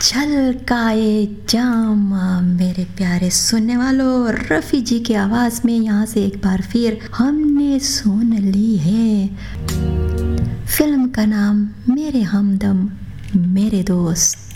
छलकाए जामा मेरे प्यारे सुनने वालों, रफ़ी जी की आवाज़ में यहाँ से एक बार फिर हमने सुन ली है। फिल्म का नाम मेरे हमदम मेरे दोस्त।